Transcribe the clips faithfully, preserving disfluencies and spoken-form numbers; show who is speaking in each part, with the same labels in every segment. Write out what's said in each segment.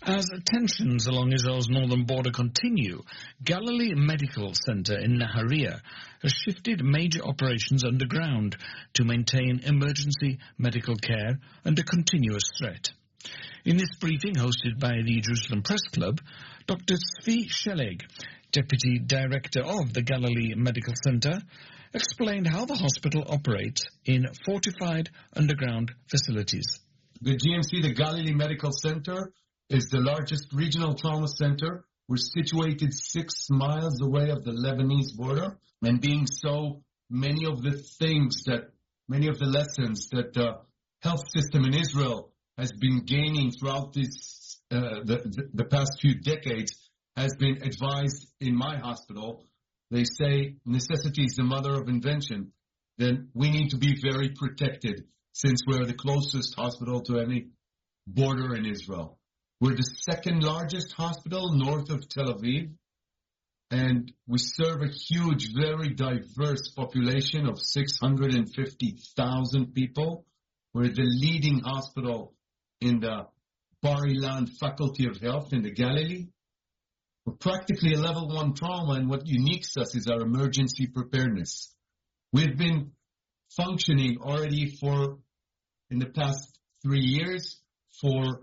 Speaker 1: As tensions along Israel's northern border continue, Galilee Medical Center in Nahariya has shifted major operations underground to maintain emergency medical care under continuous threat. In this briefing hosted by the Jerusalem Press Club, Doctor Tzvi Sheleg, Deputy Director of the Galilee Medical Center, explained how the hospital operates in fortified underground facilities.
Speaker 2: The G M C, the Galilee Medical Center, is the largest regional trauma center. We're situated six miles away of the Lebanese border, and being so, many of the things that, many of the lessons that the health system in Israel has been gaining throughout this uh, the, the, the past few decades has been advised in my hospital. They say necessity is the mother of invention. Then we need to be very protected since we're the closest hospital to any border in Israel. We're the second largest hospital north of Tel Aviv, and we serve a huge, very diverse population of six hundred fifty thousand people. We're the leading hospital in the Bar Ilan Faculty of Health in the Galilee. We're practically a level one trauma, and what uniques us is our emergency preparedness. We've been functioning already for, in the past three years, for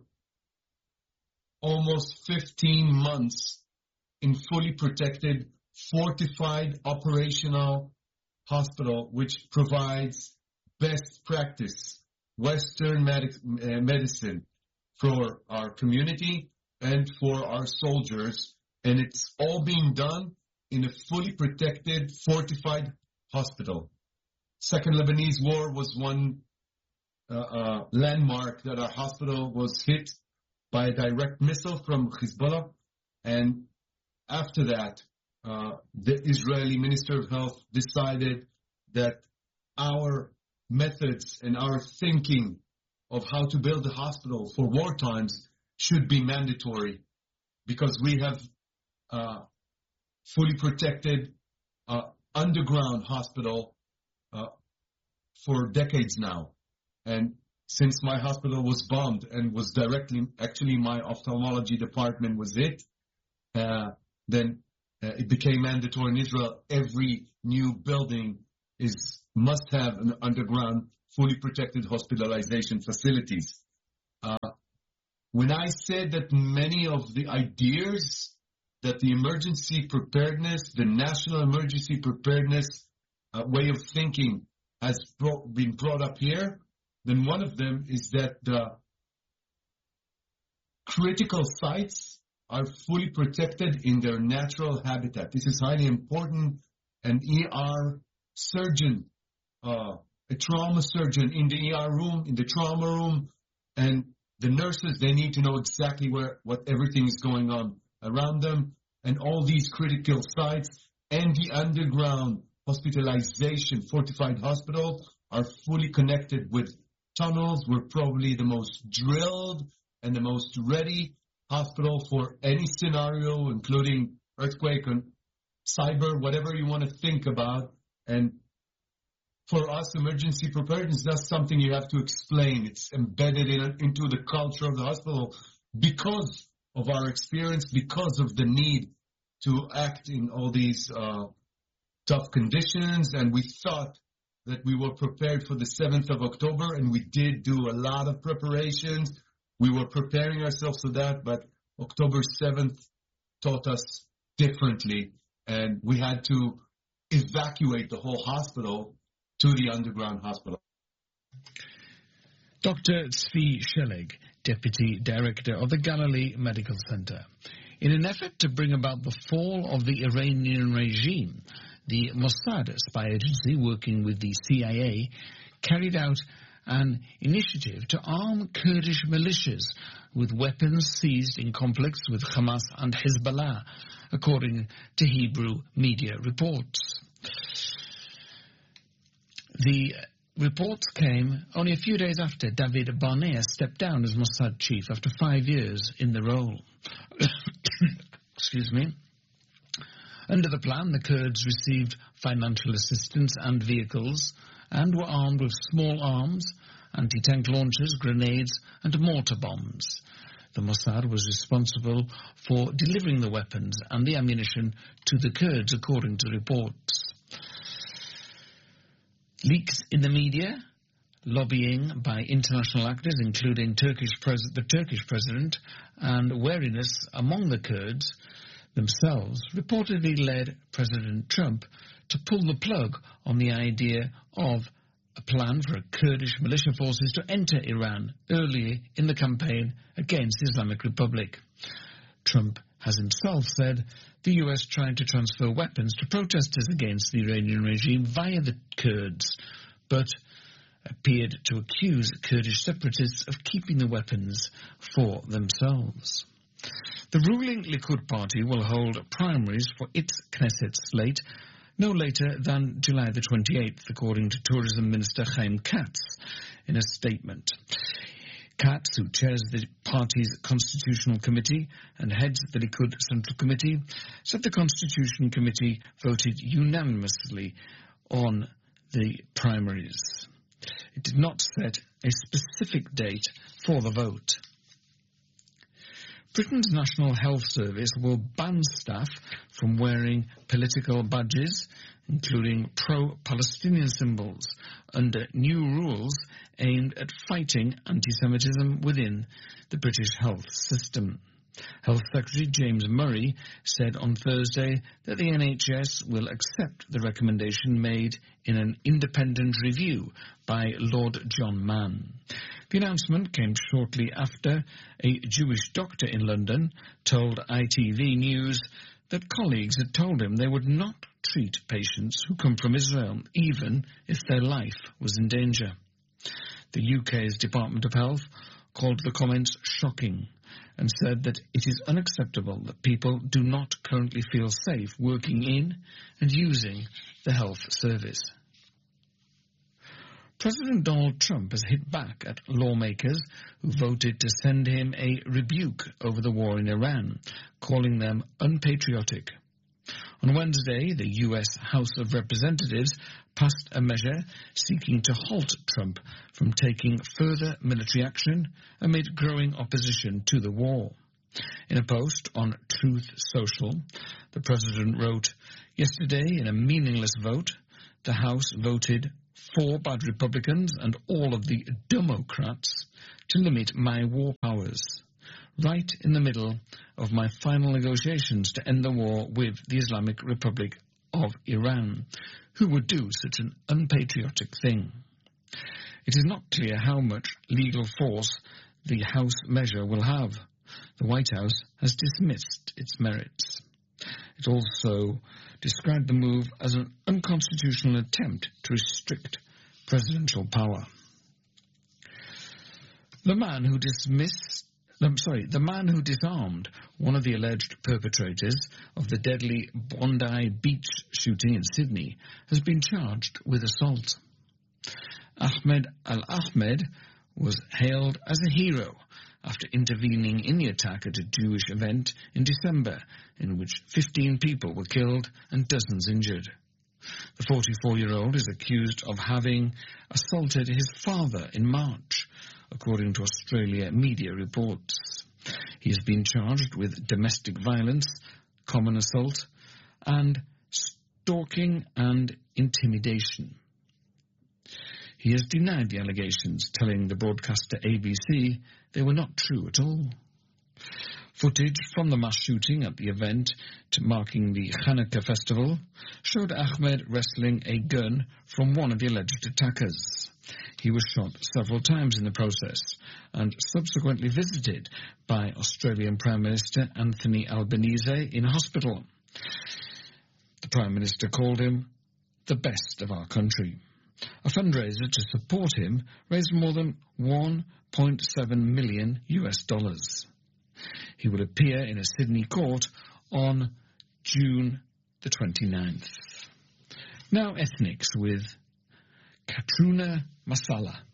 Speaker 2: almost fifteen months in fully protected, fortified operational hospital, which provides best practice Western medic- uh, medicine for our community and for our soldiers. And it's all being done in a fully protected, fortified hospital. Second Lebanese War was one uh, uh, landmark that our hospital was hit by a direct missile from Hezbollah. And after that, uh, the Israeli Minister of Health decided that our methods and our thinking of how to build a hospital for war times should be mandatory, because we have uh, fully protected uh, underground hospital uh, for decades now. And since my hospital was bombed and was directly, actually my ophthalmology department was hit, uh, then uh, it became mandatory in Israel. Every new building is must have an underground, fully protected hospitalization facilities. Uh, when I said that many of the ideas that the emergency preparedness, the national emergency preparedness uh, way of thinking has brought, been brought up here, then one of them is that the critical sites are fully protected in their natural habitat. This is highly important. An E R surgeon, uh, a trauma surgeon in the E R room, in the trauma room, and the nurses, they need to know exactly where what everything is going on around them. And all these critical sites and the underground hospitalization fortified hospitals are fully connected with tunnels. We're probably the most drilled and the most ready hospital for any scenario, including earthquake and cyber, whatever you want to think about. And for us, emergency preparedness is not something you have to explain. It's embedded in, into the culture of the hospital because of our experience, because of the need to act in all these uh, tough conditions. And we thought that we were prepared for the seventh of October, and we did do a lot of preparations. We were preparing ourselves for that, but October seventh taught us differently, and we had to evacuate the whole hospital to the underground hospital.
Speaker 1: Doctor Tzvi Sheleg, Deputy Director of the Galilee Medical Center. In an effort to bring about the fall of the Iranian regime, the Mossad spy agency working with the C I A carried out an initiative to arm Kurdish militias with weapons seized in conflicts with Hamas and Hezbollah, according to Hebrew media reports. The reports came only a few days after David Barnea stepped down as Mossad chief after five years in the role. Excuse me. Under the plan, the Kurds received financial assistance and vehicles and were armed with small arms, anti-tank launchers, grenades and mortar bombs. The Mossad was responsible for delivering the weapons and the ammunition to the Kurds, according to reports. Leaks in the media, lobbying by international actors, including Turkish pres- the Turkish president, and wariness among the Kurds themselves reportedly led President Trump to pull the plug on the idea of a plan for Kurdish militia forces to enter Iran early in the campaign against the Islamic Republic. Trump has himself said the U S tried to transfer weapons to protesters against the Iranian regime via the Kurds, but appeared to accuse Kurdish separatists of keeping the weapons for themselves. The ruling Likud party will hold primaries for its Knesset slate no later than July the twenty-eighth, according to Tourism Minister Chaim Katz in a statement. Katz, who chairs the party's Constitutional Committee and heads the Likud Central Committee, said the Constitution Committee voted unanimously on the primaries. It did not set a specific date for the vote. Britain's National Health Service will ban staff from wearing political badges, including pro-Palestinian symbols, under new rules aimed at fighting anti-Semitism within the British health system. Health Secretary James Murray said on Thursday that the N H S will accept the recommendation made in an independent review by Lord John Mann. The announcement came shortly after a Jewish doctor in London told I T V News that colleagues had told him they would not treat patients who come from Israel, even if their life was in danger. The U K's Department of Health called the comments shocking and said that it is unacceptable that people do not currently feel safe working in and using the health service. President Donald Trump has hit back at lawmakers who voted to send him a rebuke over the war in Iran, calling them unpatriotic. On Wednesday, the U S House of Representatives passed a measure seeking to halt Trump from taking further military action amid growing opposition to the war. In a post on Truth Social, the president wrote, "Yesterday, in a meaningless vote, the House voted four bad Republicans and all of the Democrats to limit my war powers, right in the middle of my final negotiations to end the war with the Islamic Republic of Iran, who would do such an unpatriotic thing." It is not clear how much legal force the House measure will have. The White House has dismissed its merits. It also described the move as an unconstitutional attempt to restrict presidential power. The man who dismissed I'm sorry, the man who disarmed one of the alleged perpetrators of the deadly Bondi Beach shooting in Sydney has been charged with assault. Ahmed Al-Ahmed was hailed as a hero after intervening in the attack at a Jewish event in December, in which fifteen people were killed and dozens injured. The forty-four-year-old is accused of having assaulted his father in March, according to Australia media reports. He has been charged with domestic violence, common assault, and stalking and intimidation. He has denied the allegations, telling the broadcaster A B C they were not true at all. Footage from the mass shooting at the event marking the Hanukkah festival showed Ahmed wresting a gun from one of the alleged attackers. He was shot several times in the process and subsequently visited by Australian Prime Minister Anthony Albanese in hospital. The Prime Minister called him the best of our country. A fundraiser to support him raised more than one point seven million US dollars. He will appear in a Sydney court on June the twenty-ninth. Now ethnics with Katruna Masala.